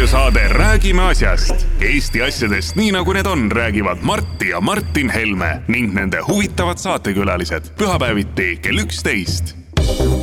raadiosaade Räägime asjast. Eesti asjadest nii nagu need on, räägivad Martti ja Martin Helme ning nende huvitavad saatekülalised pühapäeviti kell 11.